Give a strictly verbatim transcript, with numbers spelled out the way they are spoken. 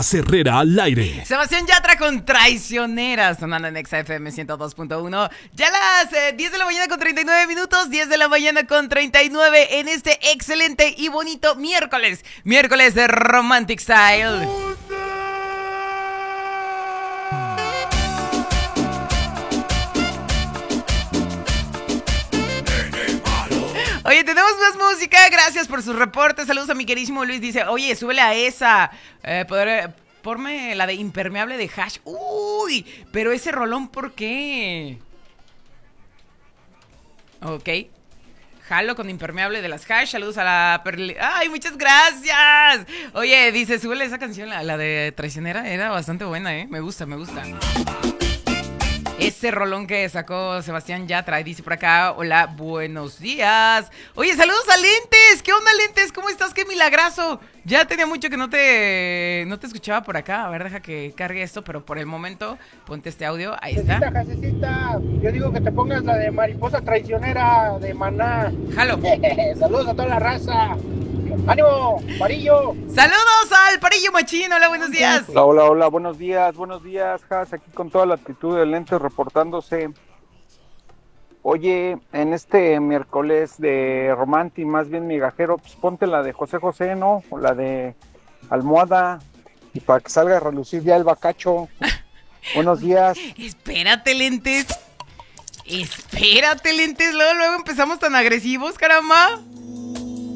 Jas Herrera al aire. Sebastián Yatra con Traicionera, sonando en Exa F M ciento dos punto uno. Ya las eh, diez de la mañana con treinta y nueve minutos, diez de la mañana con treinta y nueve en este excelente y bonito miércoles. Miércoles de Romantic Style. Oye, tenemos más música, gracias por sus reportes. Saludos a mi queridísimo Luis, dice, oye, súbele a esa. Eh, poder, ponme la de Impermeable de Hash. Uy, pero ese rolón, ¿por qué? Ok. Jalo con Impermeable de las Hash. Saludos a la Perli... ¡Ay, muchas gracias! Oye, dice, súbele esa canción, la, la de Traicionera. Era bastante buena, ¿eh? Me gusta, me gusta. Ese rolón que sacó Sebastián Yatra. Y dice por acá, hola, buenos días. Oye, saludos a Lentes. ¿Qué onda, Lentes? ¿Cómo estás? ¡Qué milagrazo! Ya tenía mucho que no te no te escuchaba por acá. A ver, deja que cargue esto, pero por el momento ponte este audio. Ahí está. Jasecita, Jasecita, yo digo que te pongas la de Mariposa Traicionera de Maná. Jalo. Saludos a toda la raza. ¡Ánimo, Parillo! ¡Saludos al Parillo Machín! Hola, buenos días. Hola, hola, hola, buenos días, buenos días, Jas, aquí con toda la actitud de Lentes reportándose. Oye, en este miércoles de Romanti, más bien migajero, pues ponte la de José José, ¿no? O la de Almohada, y para que salga a relucir ya el bacacho. Buenos días. Espérate, Lentes. Espérate, Lentes. Luego, luego empezamos tan agresivos, caramba.